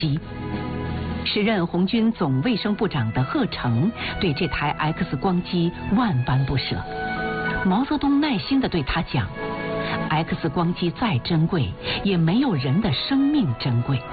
时任红军总卫生部长的贺成对这台 X 光机万般不舍。毛泽东耐心地对他讲 ：“X 光机再珍贵，也没有人的生命珍贵。”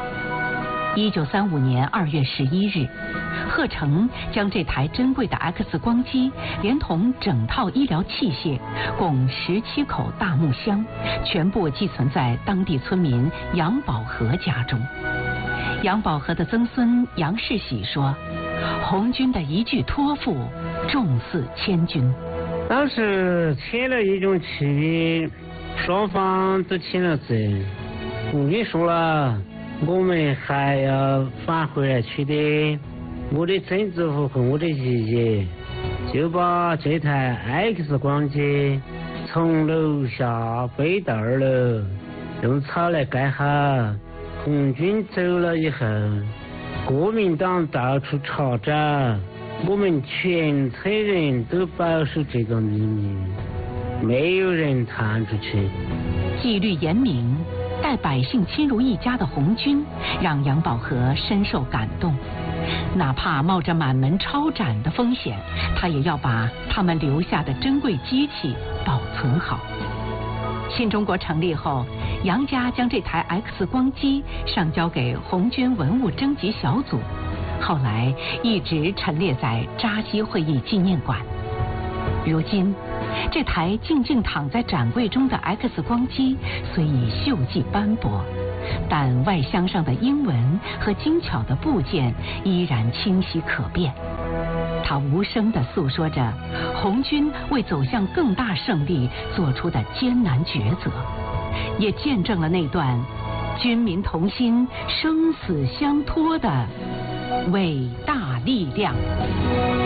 1935年2月11日，贺成将这台珍贵的 X 光机连同整套医疗器械，共17口大木箱，全部寄存在当地村民杨宝和家中。杨宝和的曾孙杨世喜说：“红军的一句托付，重似千军。” 当时签了一种契约，双方都签了字。红军说了，我们还要返回来取得我的曾祖父和我的爷爷，就把这台 X 光机从楼下背到2楼，用草来盖好。红军走了以后，国民党到处查找，我们全村人都保守这个秘密，没有人探出去。 纪律严明，待百姓亲如一家的红军，让杨宝和深受感动。哪怕冒着满门抄斩的风险，他也要把他们留下的珍贵机器保存好。新中国成立后，杨家将这台 X 光机上交给红军文物征集小组，后来一直陈列在扎西会议纪念馆。如今，这台静静躺在展柜中的 X 光机虽已锈迹斑驳，但外箱上的英文和精巧的部件依然清晰可辨。它无声地诉说着红军为走向更大胜利做出的艰难抉择，也见证了那段军民同心、生死相托的伟大力量。